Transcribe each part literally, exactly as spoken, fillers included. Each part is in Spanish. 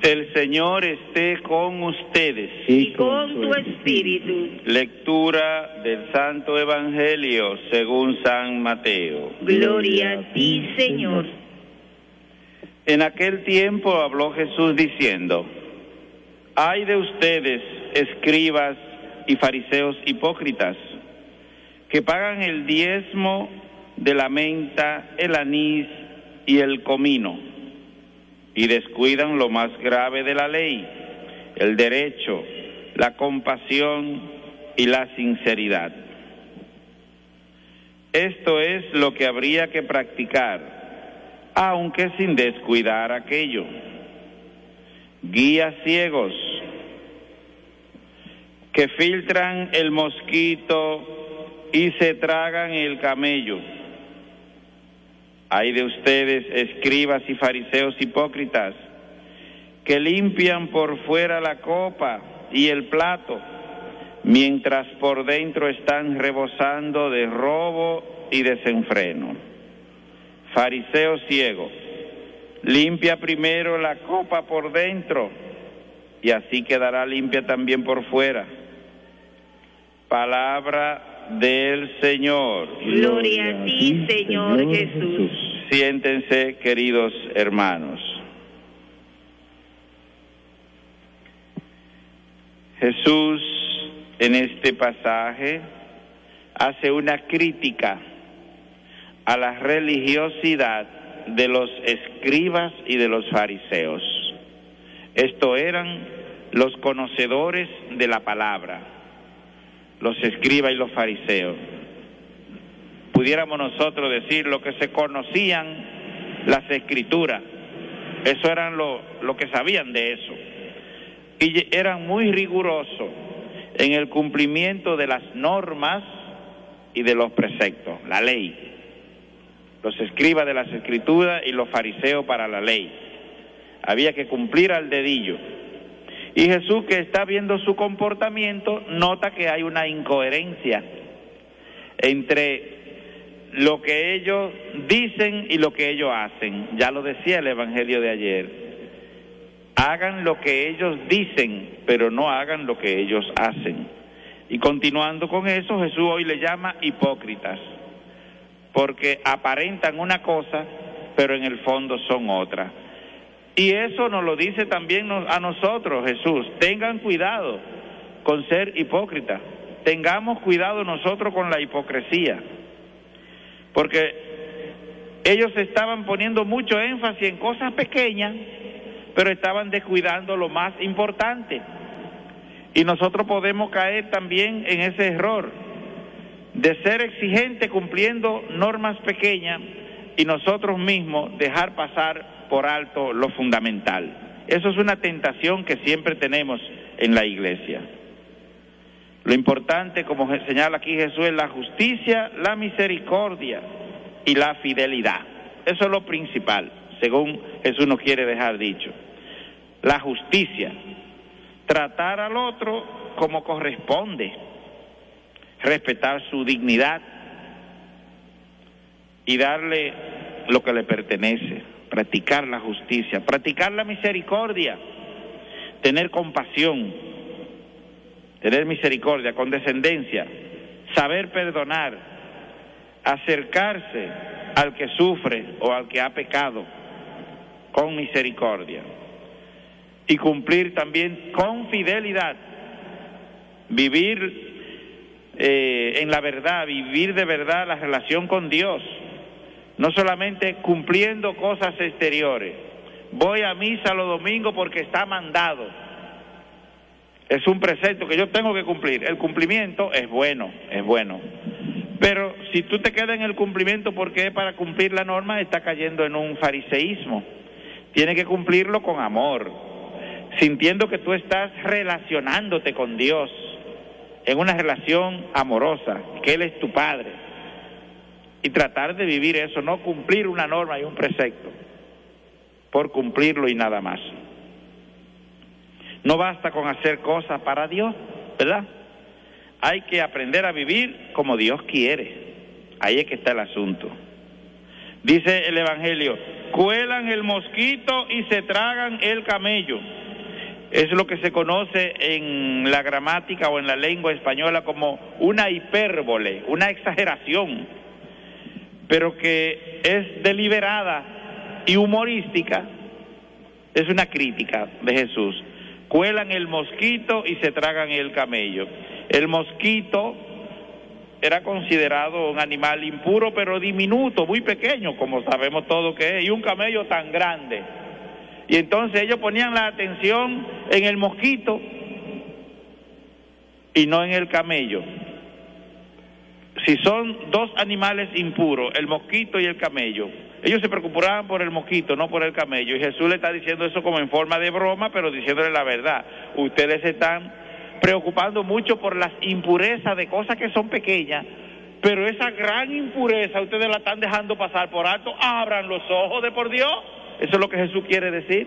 El Señor esté con ustedes. Y con tu espíritu. Lectura del Santo Evangelio según San Mateo. Gloria a ti, Señor. En aquel tiempo habló Jesús diciendo: Ay de ustedes, escribas y fariseos hipócritas, que pagan el diezmo de la menta, el anís y el comino, y descuidan lo más grave de la ley, el derecho, la compasión y la sinceridad. Esto es lo que habría que practicar, aunque sin descuidar aquello. Guías ciegos que filtran el mosquito y se tragan el camello. Ay de ustedes, escribas y fariseos hipócritas, que limpian por fuera la copa y el plato, mientras por dentro están rebosando de robo y desenfreno. Fariseo ciego, limpia primero la copa por dentro, y así quedará limpia también por fuera. Palabra del Señor. Gloria a ti, Señor Jesús. Siéntense, queridos hermanos. Jesús, en este pasaje, hace una crítica a la religiosidad de los escribas y de los fariseos. Estos eran los conocedores de la palabra, los escribas y los fariseos. Pudiéramos nosotros decir lo que se conocían las escrituras. Eso eran lo, lo que sabían de eso. Y eran muy rigurosos en el cumplimiento de las normas y de los preceptos, la ley. Los escribas de las escrituras y los fariseos para la ley. Había que cumplir al dedillo. Y Jesús, que está viendo su comportamiento, nota que hay una incoherencia entre lo que ellos dicen y lo que ellos hacen. Ya lo decía el Evangelio de ayer. Hagan lo que ellos dicen, pero no hagan lo que ellos hacen. Y continuando con eso, Jesús hoy le llama hipócritas, porque aparentan una cosa, pero en el fondo son otra. Y eso nos lo dice también a nosotros Jesús. Tengan cuidado con ser hipócritas. Tengamos cuidado nosotros con la hipocresía. Porque ellos estaban poniendo mucho énfasis en cosas pequeñas, pero estaban descuidando lo más importante. Y nosotros podemos caer también en ese error de ser exigentes cumpliendo normas pequeñas y nosotros mismos dejar pasar por alto lo fundamental. Eso es una tentación que siempre tenemos en la iglesia. Lo importante, como señala aquí Jesús, es la justicia, la misericordia y la fidelidad. Eso es lo principal, según Jesús nos quiere dejar dicho. La justicia, tratar al otro como corresponde, respetar su dignidad y darle lo que le pertenece, practicar la justicia, practicar la misericordia, tener compasión, tener misericordia, condescendencia, saber perdonar, acercarse al que sufre o al que ha pecado con misericordia y cumplir también con fidelidad, vivir eh, en la verdad, vivir de verdad la relación con Dios, no solamente cumpliendo cosas exteriores. Voy a misa los domingos porque está mandado. Es un precepto que yo tengo que cumplir. El cumplimiento es bueno, es bueno. Pero si tú te quedas en el cumplimiento porque es para cumplir la norma, está cayendo en un fariseísmo. Tienes que cumplirlo con amor, sintiendo que tú estás relacionándote con Dios en una relación amorosa, que Él es tu Padre. Y tratar de vivir eso, no cumplir una norma y un precepto por cumplirlo y nada más. No basta con hacer cosas para Dios, ¿verdad? Hay que aprender a vivir como Dios quiere. Ahí es que está el asunto. Dice el Evangelio: cuelan el mosquito y se tragan el camello. Es lo que se conoce en la gramática o en la lengua española como una hipérbole, una exageración, pero que es deliberada y humorística. Es una crítica de Jesús. Cuelan el mosquito y se tragan el camello. El mosquito era considerado un animal impuro, pero diminuto, muy pequeño, como sabemos todos que es, y un camello tan grande. Y entonces ellos ponían la atención en el mosquito y no en el camello. Si son dos animales impuros, el mosquito y el camello, ellos se preocupaban por el mosquito, no por el camello. Y Jesús le está diciendo eso como en forma de broma, pero diciéndole la verdad. Ustedes se están preocupando mucho por las impurezas de cosas que son pequeñas, pero esa gran impureza ustedes la están dejando pasar por alto. Abran los ojos de por Dios. Eso es lo que Jesús quiere decir.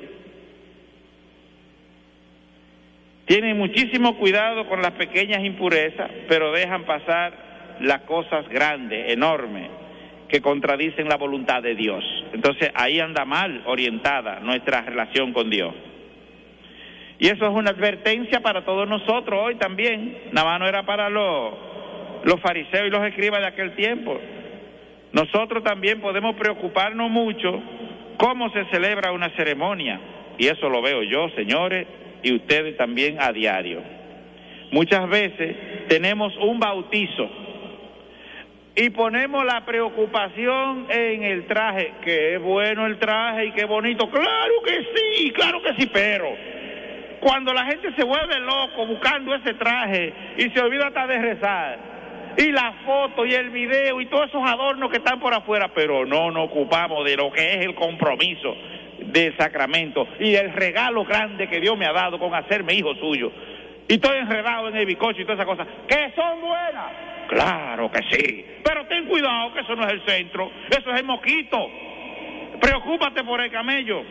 Tienen muchísimo cuidado con las pequeñas impurezas, pero dejan pasar las cosas grandes, enormes, que contradicen la voluntad de Dios. Entonces ahí anda mal orientada nuestra relación con Dios. Y eso es una advertencia para todos nosotros hoy también. Nada más no era para los, los fariseos y los escribas de aquel tiempo. Nosotros también podemos preocuparnos mucho cómo se celebra una ceremonia. Y eso lo veo yo, señores, y ustedes también a diario. Muchas veces tenemos un bautizo y ponemos la preocupación en el traje, que es bueno el traje y qué bonito. Claro que sí, claro que sí, pero cuando la gente se vuelve loco buscando ese traje y se olvida hasta de rezar, y la foto y el video y todos esos adornos que están por afuera, pero no nos ocupamos de lo que es el compromiso del sacramento y el regalo grande que Dios me ha dado con hacerme hijo suyo. Y estoy enredado en el bizcocho y todas esas cosas, que son buenas. Claro que sí, pero ten cuidado que eso no es el centro, eso es el mosquito. Preocúpate por el camello.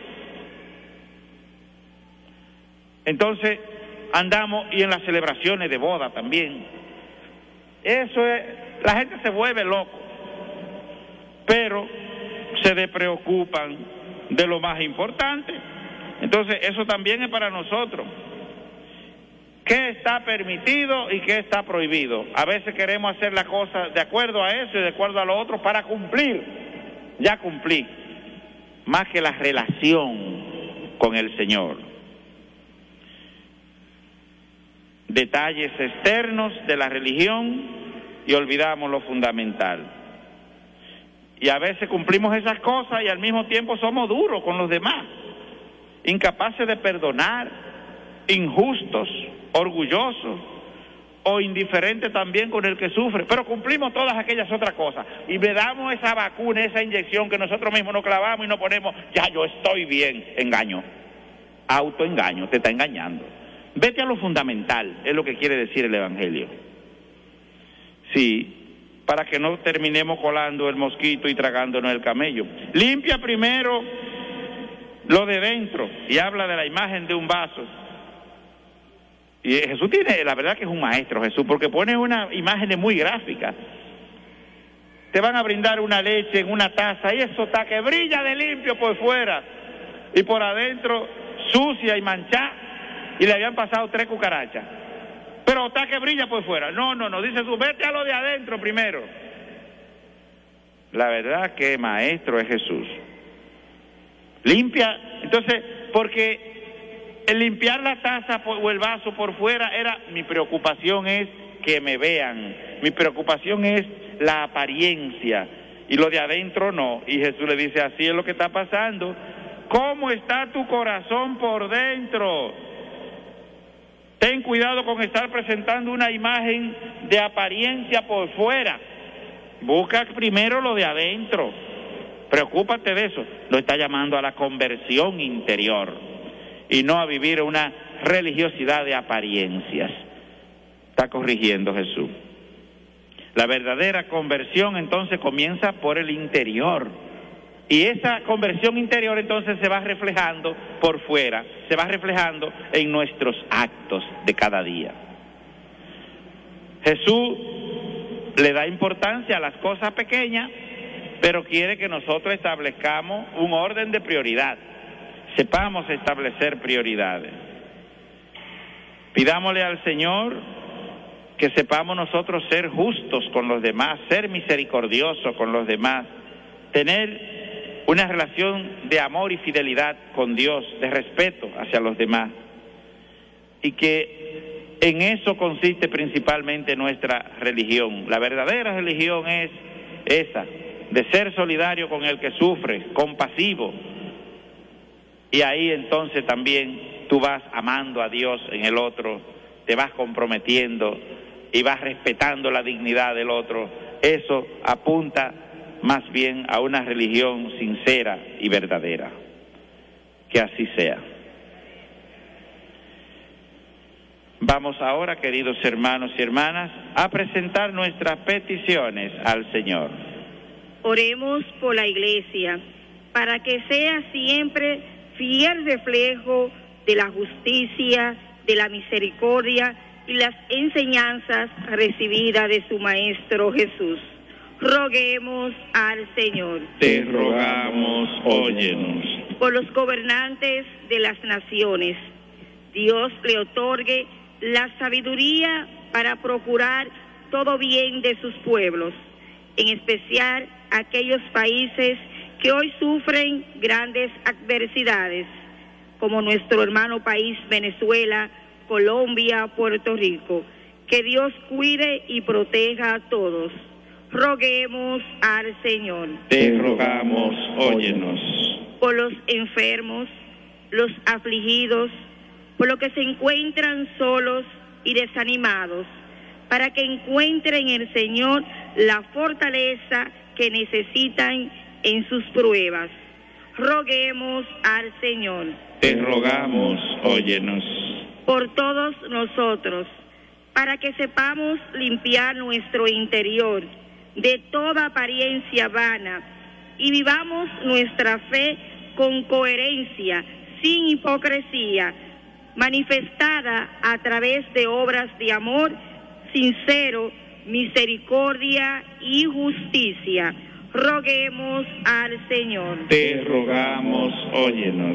Entonces andamos, y en las celebraciones de boda también, eso es, la gente se vuelve loco, pero se despreocupan de lo más importante. Entonces eso también es para nosotros. ¿Qué está permitido y qué está prohibido? A veces queremos hacer la cosa de acuerdo a eso y de acuerdo a lo otro para cumplir. Ya cumplí, más que la relación con el Señor. Detalles externos de la religión y olvidamos lo fundamental. Y a veces cumplimos esas cosas y al mismo tiempo somos duros con los demás, incapaces de perdonar, injustos, orgullosos o indiferentes también con el que sufre, pero cumplimos todas aquellas otras cosas y le damos esa vacuna, esa inyección que nosotros mismos nos clavamos y nos ponemos, ya yo estoy bien. Engaño, autoengaño, te está engañando. Vete a lo fundamental, es lo que quiere decir el Evangelio. Sí, para que no terminemos colando el mosquito y tragándonos el camello. Limpia primero lo de dentro, y habla de la imagen de un vaso. Y Jesús tiene, la verdad que es un maestro Jesús, porque pone una imagen muy gráfica. Te van a brindar una leche en una taza y eso está que brilla de limpio por fuera y por adentro sucia y manchada, y le habían pasado tres cucarachas, pero está que brilla por fuera. No, no, no, dice Jesús, vete a lo de adentro primero. La verdad que maestro es Jesús. Limpia, entonces, porque el limpiar la taza o el vaso por fuera era, mi preocupación es que me vean, mi preocupación es la apariencia, y lo de adentro no. Y Jesús le dice, así es lo que está pasando. ¿Cómo está tu corazón por dentro? Ten cuidado con estar presentando una imagen de apariencia por fuera. Busca primero lo de adentro. Preocúpate de eso. Lo está llamando a la conversión interior y no a vivir una religiosidad de apariencias. Está corrigiendo Jesús. La verdadera conversión entonces comienza por el interior. Y esa conversión interior entonces se va reflejando por fuera, se va reflejando en nuestros actos de cada día. Jesús le da importancia a las cosas pequeñas pero quiere que nosotros establezcamos un orden de prioridad, sepamos establecer prioridades. Pidámosle al Señor que sepamos nosotros ser justos con los demás, ser misericordiosos con los demás, tener una relación de amor y fidelidad con Dios, de respeto hacia los demás, y que en eso consiste principalmente nuestra religión. La verdadera religión es esa, de ser solidario con el que sufre, compasivo, y ahí entonces también tú vas amando a Dios en el otro, te vas comprometiendo y vas respetando la dignidad del otro. Eso apunta más bien a una religión sincera y verdadera. Que así sea. Vamos ahora, queridos hermanos y hermanas, a presentar nuestras peticiones al Señor. Oremos por la Iglesia, para que sea siempre fiel reflejo de la justicia, de la misericordia y las enseñanzas recibidas de su Maestro Jesús. Roguemos al Señor. Te rogamos, óyenos. Por los gobernantes de las naciones, Dios le otorgue la sabiduría para procurar todo bien de sus pueblos, en especial aquellos países que hoy sufren grandes adversidades, como nuestro hermano país Venezuela, Colombia, Puerto Rico. Que Dios cuide y proteja a todos. Roguemos al Señor. Te rogamos, óyenos. Por los enfermos, los afligidos, por los que se encuentran solos y desanimados, para que encuentren en el Señor la fortaleza que necesitan en sus pruebas. Roguemos al Señor. Te rogamos, óyenos. Por todos nosotros, para que sepamos limpiar nuestro interior de toda apariencia vana y vivamos nuestra fe con coherencia, sin hipocresía, manifestada a través de obras de amor sincero, misericordia y justicia. Roguemos al Señor. Te rogamos, óyenos.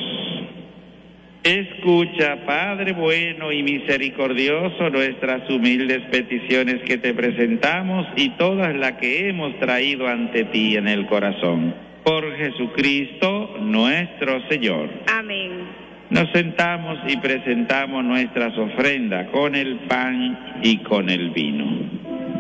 Escucha, Padre bueno y misericordioso, nuestras humildes peticiones que te presentamos y todas las que hemos traído ante ti en el corazón. Por Jesucristo nuestro Señor. Amén. Nos sentamos y presentamos nuestras ofrendas con el pan y con el vino.